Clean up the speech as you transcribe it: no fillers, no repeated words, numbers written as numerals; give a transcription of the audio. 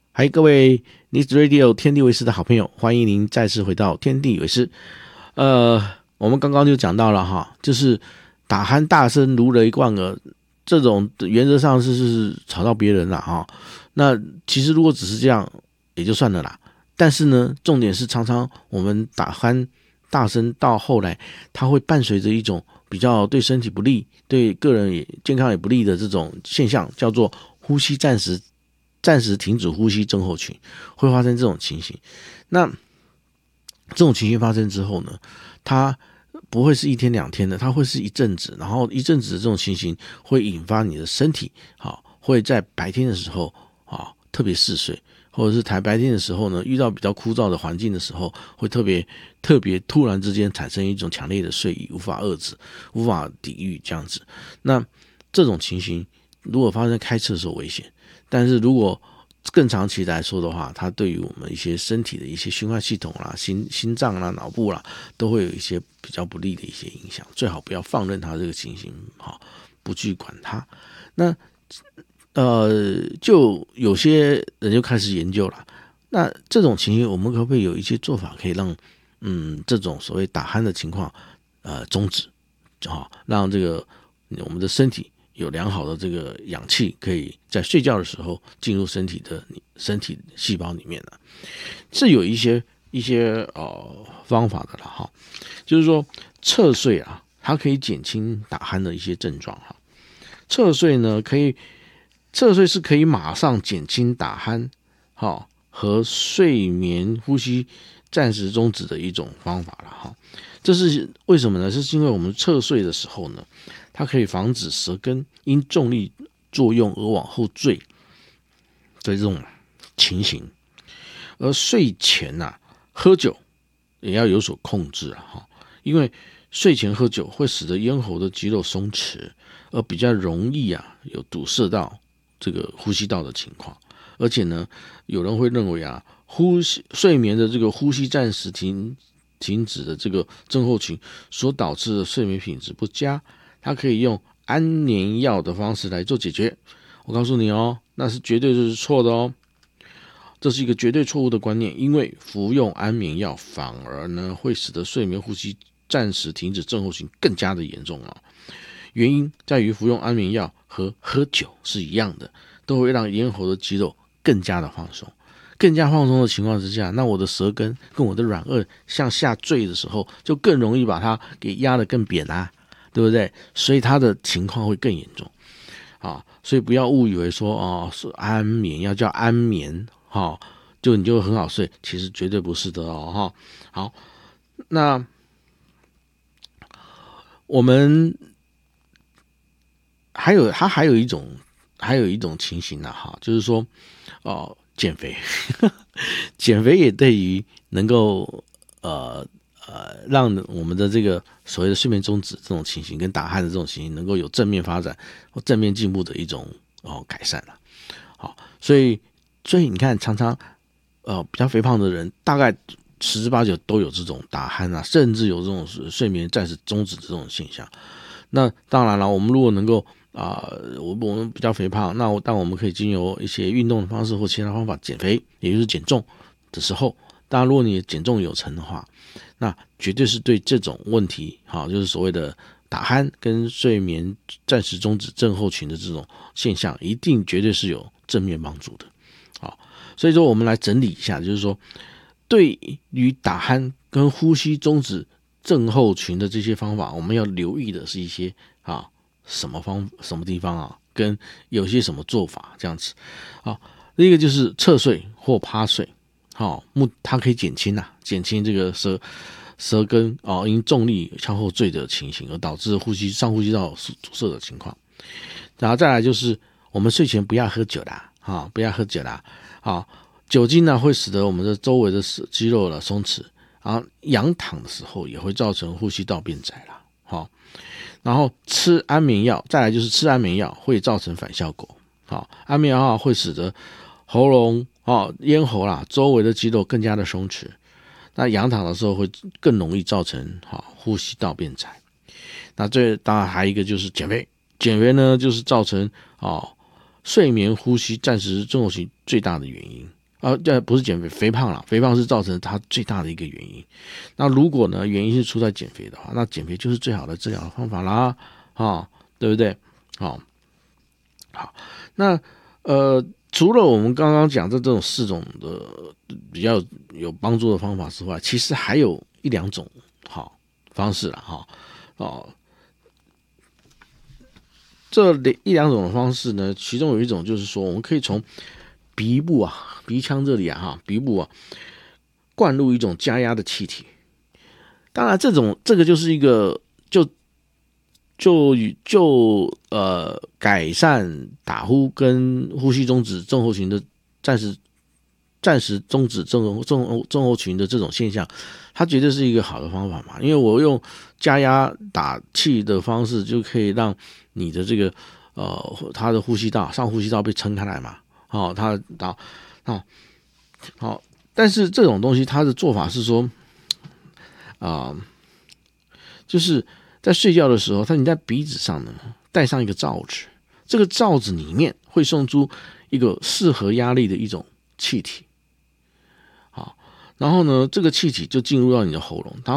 嗨，各位 News Radio 天地为师的好朋友，欢迎您再次回到天地为师。我们刚刚就讲到了哈，就是打鼾大声如雷贯耳，这种原则上是吵到别人了哈。那其实如果只是这样也就算了啦，但是呢，重点是常常我们打鼾大声到后来，它会伴随着一种比较对身体不利、对个人也健康也不利的这种现象，叫做呼吸暂时停止呼吸症候群，会发生这种情形。那这种情形发生之后呢，它不会是一天两天的，它会是一阵子，然后一阵子的这种情形会引发你的身体会在白天的时候特别嗜睡，或者是白天的时候呢，遇到比较枯燥的环境的时候，会特别突然之间产生一种强烈的睡意，无法遏制，无法抵御这样子。那这种情形如果发生在开车的时候危险，但是如果更长期来说的话，它对于我们一些身体的一些循环系统啦、心脏啦、脑部啦，都会有一些比较不利的一些影响。最好不要放任它这个情形，不去管它。那就有些人就开始研究了。那这种情形，我们可不可以有一些做法，可以让这种所谓打鼾的情况终止，让这个我们的身体有良好的这个氧气，可以在睡觉的时候进入身体细胞里面了。是有一些方法的啦就是说侧睡它可以减轻打鼾的一些症状侧睡是可以马上减轻打鼾和睡眠呼吸暂时终止的一种方法了这是为什么呢？是因为我们侧睡的时候呢，它可以防止舌根因重力作用而往后坠的这种情形。而睡前喝酒也要有所控制因为睡前喝酒会使得咽喉的肌肉松弛，而比较容易有堵塞到这个呼吸道的情况。而且呢，有人会认为睡眠的这个呼吸暂时停止的这个症候群所导致的睡眠品质不佳，它可以用安眠药的方式来做解决。我告诉你那是绝对是错的这是一个绝对错误的观念，因为服用安眠药反而呢会使得睡眠呼吸暂时停止症候群更加的严重原因在于服用安眠药和喝酒是一样的，都会让咽喉的肌肉更加的放松。更加放松的情况之下，那我的舌根跟我的软腭向下坠的时候，就更容易把它给压得更扁对不对？所以它的情况会更严重所以不要误以为说是安眠药叫安眠就你就很好睡，其实绝对不是的好，那我们还有一种情形就是说减肥减肥也对于能够让我们的这个所谓的睡眠终止这种情形跟打鼾的这种情形能够有正面发展或正面进步的一种改善所以你看常常比较肥胖的人大概十之八九都有这种打鼾甚至有这种睡眠暂时终止这种现象。那当然了，我们如果能够我们比较肥胖，但我们可以经由一些运动的方式或其他方法减肥，也就是减重的时候，当然如果你减重有成的话，那绝对是对这种问题就是所谓的打鼾跟睡眠暂时终止症候群的这种现象，一定绝对是有正面帮助的所以说我们来整理一下，就是说对于打鼾跟呼吸终止症候群的这些方法，我们要留意的是一些什么地方跟有些什么做法这样子第一个就是侧睡或趴睡它可以减轻这个舌根因重力向后坠的情形而导致上呼吸道阻塞的情况。然后再来就是我们睡前不要喝酒不要喝酒酒精会使得我们的周围的肌肉松弛，然后仰躺的时候也会造成呼吸道变窄然后吃安眠药，再来就是吃安眠药会造成反效果安眠药会使得喉咙咽喉周围的肌肉更加的松弛，那仰躺的时候会更容易造成呼吸道变窄。那这当然还有一个就是减肥呢就是造成睡眠呼吸暂时症候群最大的原因不是减肥，肥胖啦，肥胖是造成它最大的一个原因。那如果呢原因是出在减肥的话，那减肥就是最好的治疗的方法啦，对不对？好，那除了我们刚刚讲的这种4种的比较有帮助的方法之外，其实还有1-2种方式啦，这1-2种的方式呢，其中有一种就是说，我们可以从鼻腔这里鼻部灌入一种加压的气体。当然，这个就是一个改善打呼跟呼吸中止症候群的暂时终止症候群的这种现象，它绝对是一个好的方法嘛。因为我用加压打气的方式，就可以让你的这个它的上呼吸道被撑开来嘛。但是这种东西它的做法是说，就是在睡觉的时候，你在鼻子上呢带上一个罩子，这个罩子里面会送出一个适合压力的一种气体。然后呢，这个气体就进入到你的喉咙，